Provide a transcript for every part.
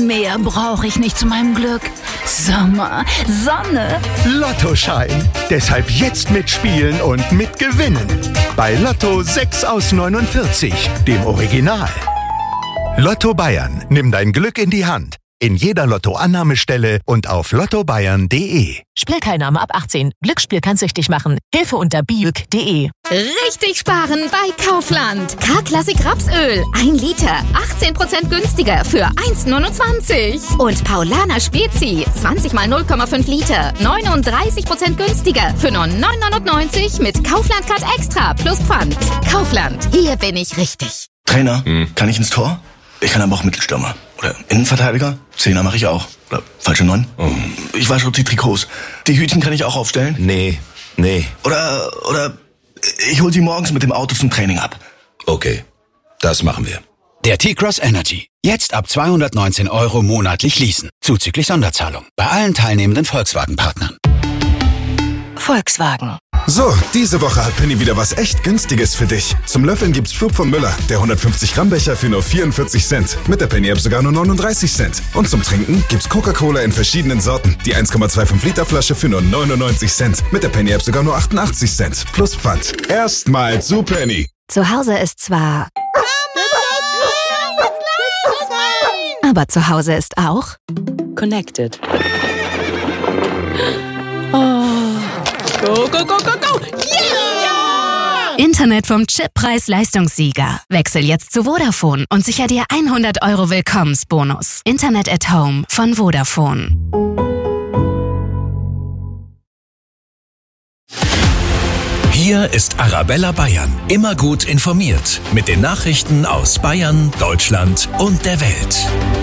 Mehr brauche ich nicht zu meinem Glück. Sommer, Sonne. Lottoschein. Deshalb jetzt mitspielen und mitgewinnen. Bei Lotto 6 aus 49, dem Original. Lotto Bayern. Nimm dein Glück in die Hand. In jeder Lotto-Annahmestelle und auf lottobayern.de. Spielteilnahme ab 18. Glücksspiel kann süchtig machen. Hilfe unter biüg.de. Richtig sparen bei Kaufland. K-Klassik Rapsöl. 1 Liter. 18% günstiger für 1,29. Und Paulaner Spezi. 20 mal 0,5 Liter. 39% günstiger für nur 9,99 mit Kaufland-Card Extra plus Pfand. Kaufland. Hier bin ich richtig. Trainer, kann ich ins Tor? Ich kann aber auch Mittelstürmer. Oder Innenverteidiger? Zehner mache ich auch. Oder falsche 9? Ich wasche die Trikots. Die Hütchen kann ich auch aufstellen? Nee. Oder ich hol sie morgens mit dem Auto zum Training ab. Okay, das machen wir. Der T-Cross Energy. Jetzt ab 219 € monatlich leasen. Zuzüglich Sonderzahlung. Bei allen teilnehmenden Volkswagen-Partnern. Volkswagen. So, diese Woche hat Penny wieder was echt Günstiges für dich. Zum Löffeln gibt's Flug von Müller, der 150 Gramm Becher für nur 44 Cent. Mit der Penny-App sogar nur 39 Cent. Und zum Trinken gibt's Coca-Cola in verschiedenen Sorten. Die 1,25 Liter Flasche für nur 99 Cent. Mit der Penny-App sogar nur 88 Cent. Plus Pfand. Erstmal zu Penny. Zu Hause ist zwar... Aber zu Hause ist auch... Connected. Go, go, go, go, go! Yeah! Internet vom Chip-Preis-Leistungssieger. Wechsel jetzt zu Vodafone und sicher dir 100 € Willkommensbonus. Internet at Home von Vodafone. Hier ist Arabella Bayern. Immer gut informiert. Mit den Nachrichten aus Bayern, Deutschland und der Welt.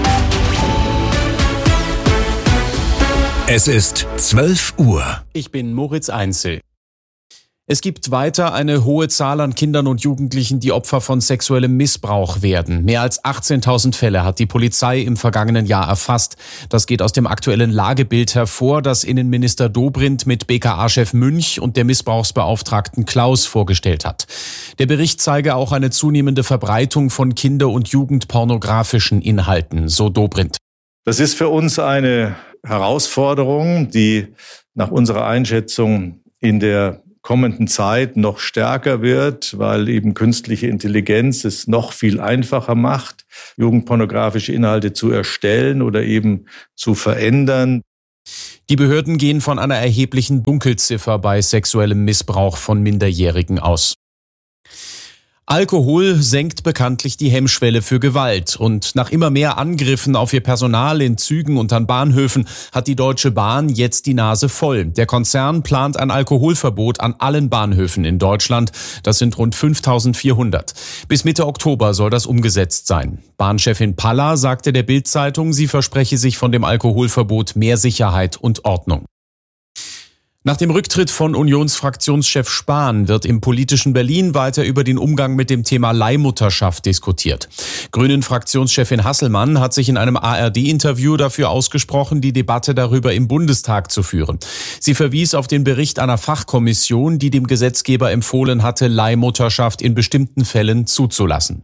Es ist 12 Uhr. Ich bin Moritz Einzel. Es gibt weiter eine hohe Zahl an Kindern und Jugendlichen, die Opfer von sexuellem Missbrauch werden. Mehr als 18.000 Fälle hat die Polizei im vergangenen Jahr erfasst. Das geht aus dem aktuellen Lagebild hervor, das Innenminister Dobrindt mit BKA-Chef Münch und der Missbrauchsbeauftragten Klaus vorgestellt hat. Der Bericht zeige auch eine zunehmende Verbreitung von kinder- und jugendpornografischen Inhalten, so Dobrindt. Das ist für uns eine Herausforderung, die nach unserer Einschätzung in der kommenden Zeit noch stärker wird, weil eben künstliche Intelligenz es noch viel einfacher macht, jugendpornografische Inhalte zu erstellen oder eben zu verändern. Die Behörden gehen von einer erheblichen Dunkelziffer bei sexuellem Missbrauch von Minderjährigen aus. Alkohol senkt bekanntlich die Hemmschwelle für Gewalt. Und nach immer mehr Angriffen auf ihr Personal in Zügen und an Bahnhöfen hat die Deutsche Bahn jetzt die Nase voll. Der Konzern plant ein Alkoholverbot an allen Bahnhöfen in Deutschland. Das sind rund 5.400. Bis Mitte Oktober soll das umgesetzt sein. Bahnchefin Palla sagte der Bild-Zeitung, sie verspreche sich von dem Alkoholverbot mehr Sicherheit und Ordnung. Nach dem Rücktritt von Unionsfraktionschef Spahn wird im politischen Berlin weiter über den Umgang mit dem Thema Leihmutterschaft diskutiert. Grünen-Fraktionschefin Hasselmann hat sich in einem ARD-Interview dafür ausgesprochen, die Debatte darüber im Bundestag zu führen. Sie verwies auf den Bericht einer Fachkommission, die dem Gesetzgeber empfohlen hatte, Leihmutterschaft in bestimmten Fällen zuzulassen.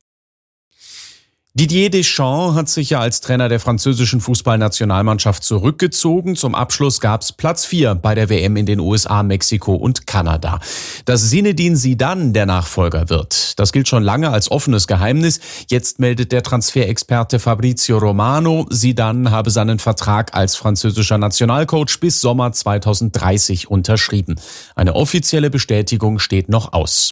Didier Deschamps hat sich ja als Trainer der französischen Fußballnationalmannschaft zurückgezogen. Zum Abschluss gab's Platz 4 bei der WM in den USA, Mexiko und Kanada. Dass Zinedine Zidane der Nachfolger wird, das gilt schon lange als offenes Geheimnis. Jetzt meldet der Transferexperte Fabrizio Romano, Zidane habe seinen Vertrag als französischer Nationalcoach bis Sommer 2030 unterschrieben. Eine offizielle Bestätigung steht noch aus.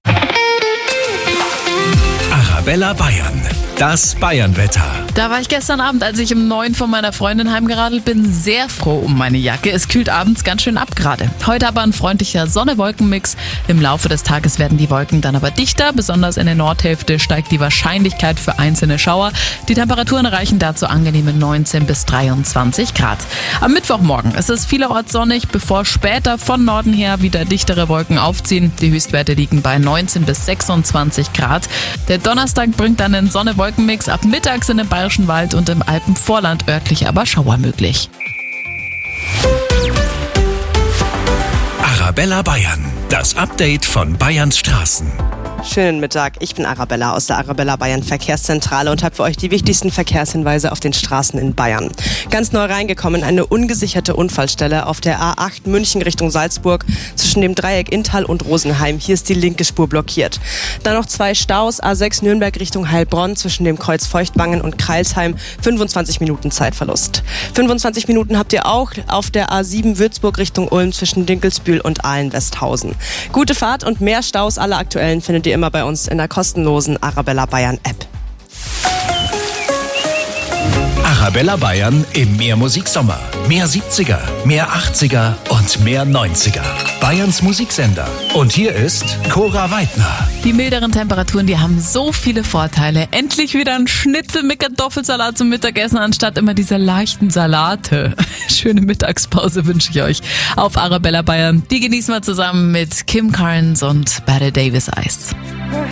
Arabella Bayern. Das Bayernwetter. Da war ich gestern Abend, als ich um 9 von meiner Freundin heimgeradelt bin, sehr froh um meine Jacke. Es kühlt abends ganz schön ab gerade. Heute aber ein freundlicher Sonne-Wolken-Mix. Im Laufe des Tages werden die Wolken dann aber dichter. Besonders in der Nordhälfte steigt die Wahrscheinlichkeit für einzelne Schauer. Die Temperaturen erreichen dazu angenehme 19 bis 23 Grad. Am Mittwochmorgen ist es vielerorts sonnig, bevor später von Norden her wieder dichtere Wolken aufziehen. Die Höchstwerte liegen bei 19 bis 26 Grad. Der Donnerstag bringt dann den Sonne-Wolken-Mix. Ab mittags in dem Bayerischen Wald und im Alpenvorland örtlich aber Schauer möglich. Arabella Bayern. Das Update von Bayerns Straßen. Schönen Mittag, ich bin Arabella aus der Arabella Bayern Verkehrszentrale und habe für euch die wichtigsten Verkehrshinweise auf den Straßen in Bayern. Ganz neu reingekommen, eine ungesicherte Unfallstelle auf der A8 München Richtung Salzburg zwischen dem Dreieck Inntal und Rosenheim. Hier ist die linke Spur blockiert. Dann noch 2 Staus, A6 Nürnberg Richtung Heilbronn zwischen dem Kreuz Feuchtwangen und Crailsheim, 25 Minuten Zeitverlust. 25 Minuten habt ihr auch auf der A7 Würzburg Richtung Ulm zwischen Dinkelsbühl und Aalen-Westhausen. Gute Fahrt und mehr Staus, alle aktuellen findet ihr immer bei uns in der kostenlosen Arabella Bayern App. Arabella Bayern im Mehr Musiksommer. Mehr 70er, mehr 80er und mehr 90er. Bayerns Musiksender. Und hier ist Cora Weidner. Die milderen Temperaturen, die haben so viele Vorteile. Endlich wieder ein Schnitzel mit Kartoffelsalat zum Mittagessen, anstatt immer diese leichten Salate. Schöne Mittagspause wünsche ich euch auf Arabella Bayern. Die genießen wir zusammen mit Kim Carnes und Bette Davis Eyes.